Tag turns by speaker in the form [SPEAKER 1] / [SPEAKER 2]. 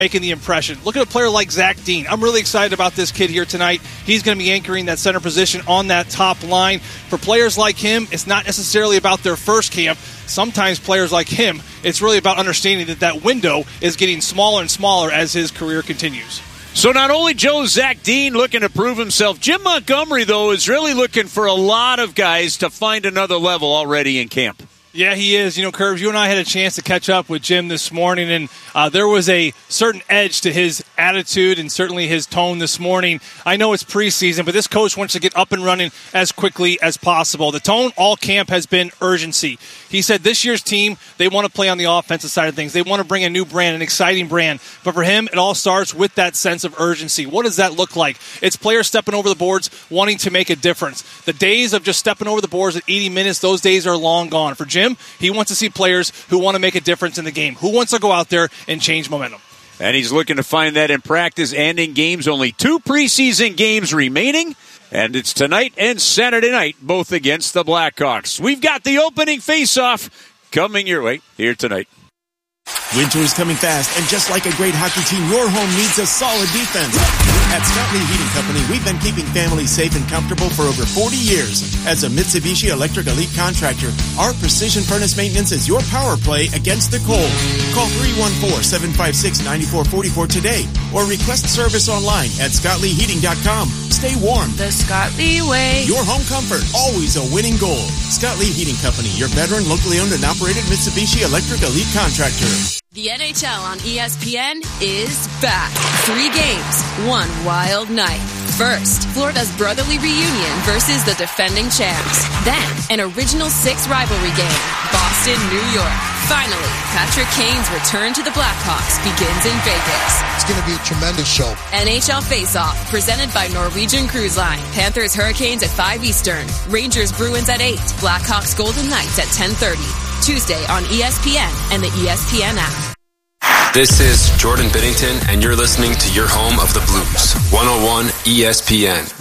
[SPEAKER 1] making the impression. Look at a player like Zach Dean. I'm really excited about this kid here tonight. He's going to be anchoring that center position on that top line. For players like him, it's not necessarily about their first camp. Sometimes players like him, it's really about understanding that window is getting smaller and smaller as his career continues.
[SPEAKER 2] So not only Zach Dean looking to prove himself, Jim Montgomery, though, is really looking for a lot of guys to find another level already in camp.
[SPEAKER 1] Yeah, he is. Curbs, you and I had a chance to catch up with Jim this morning, and there was a certain edge to his attitude and certainly his tone this morning. I know it's preseason, but this coach wants to get up and running as quickly as possible. The tone all camp has been urgency. He said this year's team, they want to play on the offensive side of things. They want to bring a new brand, an exciting brand. But for him, it all starts with that sense of urgency. What does that look like? It's players stepping over the boards, wanting to make a difference. The days of just stepping over the boards at 80 minutes, those days are long gone. For Jim, he wants to see players who want to make a difference in the game, who wants to go out there and change momentum.
[SPEAKER 2] And he's looking to find that in practice and in games. Only 2 preseason games remaining. And it's tonight and Saturday night, both against the Blackhawks. We've got the opening face-off coming your way here tonight.
[SPEAKER 3] Winter is coming fast, and just like a great hockey team, your home needs a solid defense. At Scott Lee Heating Company, we've been keeping families safe and comfortable for over 40 years. As a Mitsubishi Electric Elite contractor, our precision furnace maintenance is your power play against the cold. Call 314-756-9444 today, or request service online at ScottLeeHeating.com. Stay warm.
[SPEAKER 4] The Scott Lee way.
[SPEAKER 3] Your home comfort, always a winning goal. Scott Lee Heating Company, your veteran, locally owned and operated Mitsubishi Electric Elite contractor.
[SPEAKER 4] The NHL on ESPN is back. 3 games, 1 wild night. First, Florida's brotherly reunion versus the defending champs. Then, an original 6 rivalry game, Boston, New York. Finally, Patrick Kane's return to the Blackhawks begins in Vegas.
[SPEAKER 5] It's going to be a tremendous show.
[SPEAKER 4] NHL Face-Off, presented by Norwegian Cruise Line. Panthers Hurricanes at 5 Eastern. Rangers Bruins at 8. Blackhawks Golden Knights at 10:30. Tuesday on ESPN and the ESPN app.
[SPEAKER 6] This is Jordan Binnington, and you're listening to your home of the Blues, 101 ESPN.